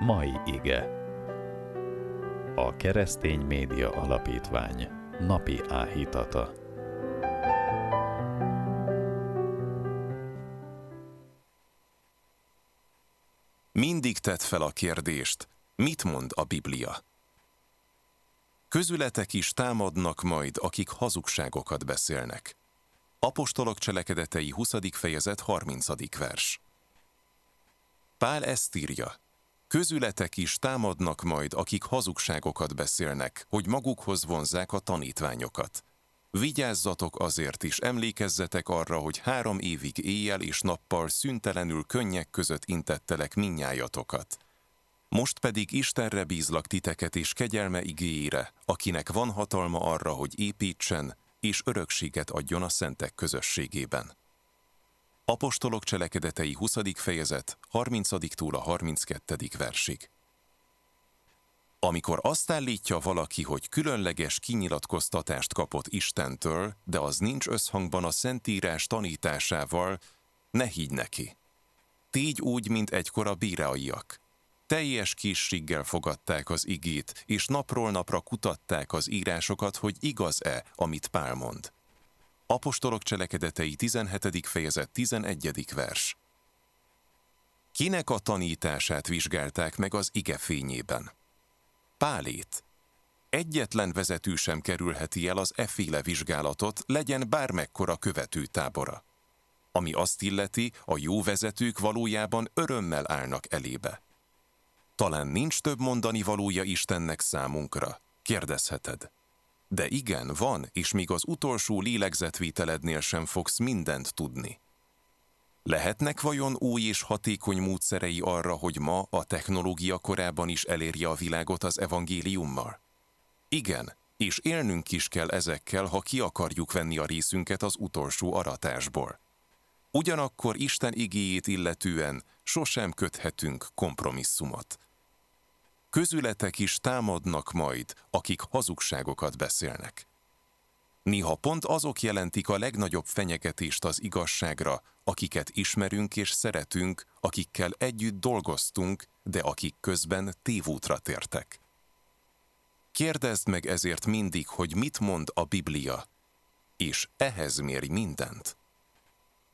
Mai ige. A Keresztény Média Alapítvány napi áhítata. Mindig tedd fel a kérdést, mit mond a Biblia? Közületek is támadnak majd, akik hazugságokat beszélnek. Apostolok Cselekedetei 20. fejezet 30. vers. Pál ezt írja: közületek is támadnak majd, akik hazugságokat beszélnek, hogy magukhoz vonzzák a tanítványokat. Vigyázzatok azért is, emlékezzetek arra, hogy 3 évig éjjel és nappal szüntelenül könnyek között intettelek mindnyájatokat. Most pedig Istenre bízlak titeket és kegyelme igéjére, akinek van hatalma arra, hogy építsen, és örökséget adjon a szentek közösségében. Apostolok Cselekedetei 20. fejezet 30-tól a 32. versig. Amikor azt állítja valaki, hogy különleges kinyilatkoztatást kapott Istentől, de az nincs összhangban a Szentírás tanításával, ne higgy neki. Tégy úgy, mint egykor a bíráiak. Teljes készséggel fogadták az igét, és napról napra kutatták az írásokat, hogy igaz-e, amit Pál mond. Apostolok Cselekedetei 17. fejezet 11. vers. Kinek a tanítását vizsgálták meg az ige fényében? Pálét. Egyetlen vezető sem kerülheti el az efféle vizsgálatot, legyen bármekkora követőtábora. Ami azt illeti, a jó vezetők valójában örömmel állnak elébe. Talán nincs több mondani valója Istennek számunkra, kérdezheted. De igen, van, és még az utolsó lélegzetvételednél sem fogsz mindent tudni. Lehetnek vajon új és hatékony módszerei arra, hogy ma a technológia korában is elérje a világot az evangéliummal? Igen, és élnünk is kell ezekkel, ha ki akarjuk venni a részünket az utolsó aratásból. Ugyanakkor Isten igéjét illetően sosem köthetünk kompromisszumot. Közületek is támadnak majd, akik hazugságokat beszélnek. Néha pont azok jelentik a legnagyobb fenyegetést az igazságra, akiket ismerünk és szeretünk, akikkel együtt dolgoztunk, de akik közben tévútra tértek. Kérdezd meg ezért mindig, hogy mit mond a Biblia, és ehhez mérj mindent.